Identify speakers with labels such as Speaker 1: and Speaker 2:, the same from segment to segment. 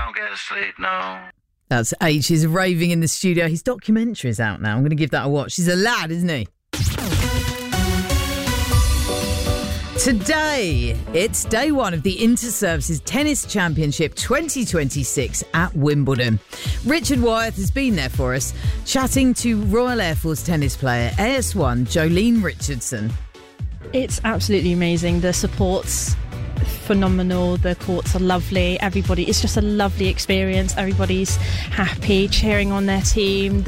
Speaker 1: don't get to sleep, no.
Speaker 2: That's H. He's raving in the studio. His documentary is out now. I'm going to give that a watch. He's a lad, isn't he? Today, it's day one of the Inter-Services Tennis Championship 2026 at Wimbledon. Richard Wyeth has been there for us, chatting to Royal Air Force tennis player AS1 Jolene Richardson.
Speaker 3: It's absolutely amazing. The support's phenomenal. The courts are lovely. Everybody, it's just a lovely experience. Everybody's happy, cheering on their team.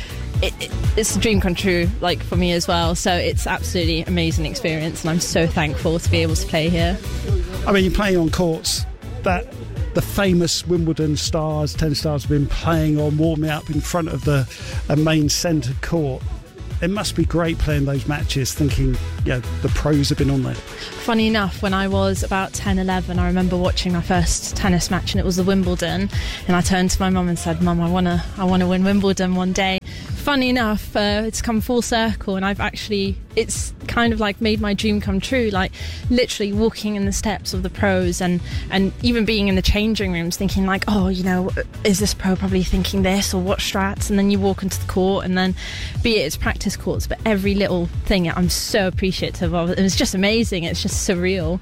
Speaker 3: It's a dream come true, like, for me as well. So it's absolutely amazing experience, and I'm so thankful to be able to play here.
Speaker 4: I mean, you're playing on courts that the famous Wimbledon stars, tennis stars, have been playing on, warming up in front of the main centre court. It must be great playing those matches, thinking, yeah, the pros have been on there.
Speaker 3: Funny enough, when I was about 10, 11, I remember watching my first tennis match, and it was the Wimbledon. And I turned to my mum and said, "Mum, I want to win Wimbledon one day." Funny enough, it's come full circle, and it's kind of like made my dream come true. Like, literally walking in the steps of the pros, and even being in the changing rooms thinking like, oh, you know, is this pro probably thinking this, or what strats? And then you walk into the court, and then be it it's practice courts, but every little thing I'm so appreciative of. It's just amazing. It's just surreal.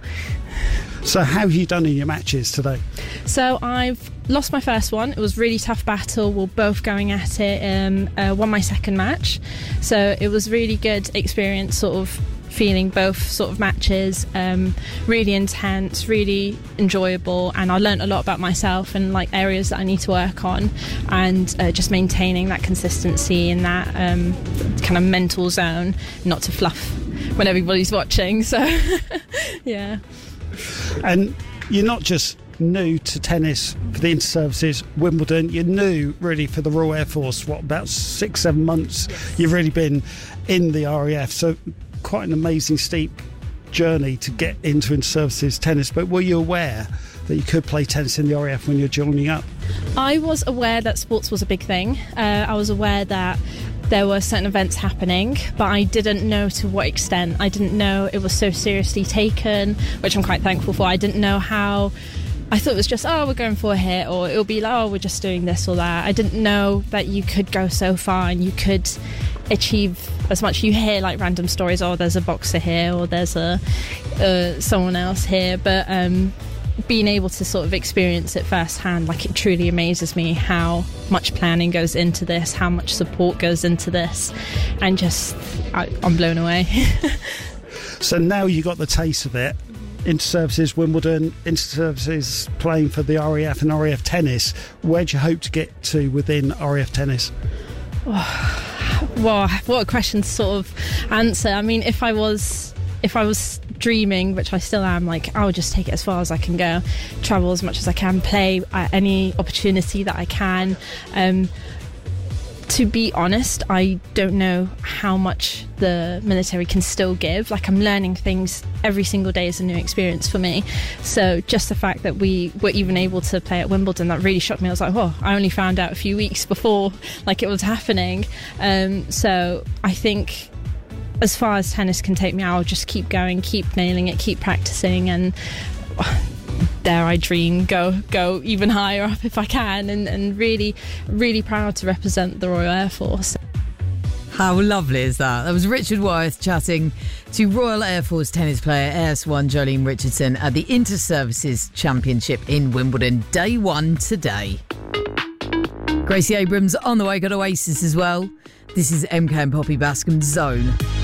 Speaker 4: So how have you done in your matches today?
Speaker 3: So I've lost my first one. It was a really tough battle. We're both going at it. Won my second match. So it was really good experience, sort of feeling both sort of matches. Really intense, really enjoyable, and I learned a lot about myself and like areas that I need to work on, and just maintaining that consistency in that kind of mental zone, not to fluff when everybody's watching. So yeah.
Speaker 4: And you're not just new to tennis for the Inter-Services Wimbledon, you're new really for the Royal Air Force. What, about 6-7 months? Yes. You've really been in the RAF, so quite an amazing steep journey to get into Inter-Services tennis. But were you aware that you could play tennis in the RAF when you're joining up?
Speaker 3: I was aware that sports was a big thing. I was aware that there were certain events happening, but I didn't know to what extent. I didn't know it was so seriously taken, which I'm quite thankful for. I didn't know how. I thought it was just, oh, we're going for a hit, or it'll be like, oh, we're just doing this or that. I didn't know that you could go so far and you could achieve as much. You hear like random stories, oh, there's a boxer here, or there's someone else here, but being able to sort of experience it firsthand, like, it truly amazes me how much planning goes into this, how much support goes into this, and just I'm blown away.
Speaker 4: So now you got the taste of it. Inter-Services Wimbledon, Inter-Services playing for the RAF and RAF tennis. Where do you hope to get to within RAF tennis?
Speaker 3: Well, what a question to sort of answer. I mean, if I was dreaming, which I still am, like, I'll just take it as far as I can go, travel as much as I can, play at any opportunity that I can. To be honest, I don't know how much the military can still give. Like, I'm learning things every single day is a new experience for me. So just the fact that we were even able to play at Wimbledon, that really shocked me. I was like, oh, I only found out a few weeks before, like, it was happening. So I think as far as tennis can take me, I'll just keep going, keep nailing it, keep practicing, and dare I dream, go even higher up if I can, and really, really proud to represent the Royal Air Force.
Speaker 2: How lovely is that? That was Richard Wyeth chatting to Royal Air Force tennis player AS1 Jolene Richardson at the Inter-Services Championship in Wimbledon. Day one today. Gracie Abrams on the way, got Oasis as well. This is MK and Poppy Bascom's Zone.